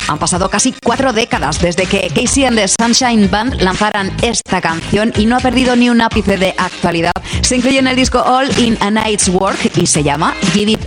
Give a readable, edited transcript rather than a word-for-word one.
Han pasado casi 4 décadas desde que Casey and the Sunshine Band lanzaran esta canción y no ha perdido ni un ápice de actualidad. Se incluye en el disco All in a Night's Work y se llama Give It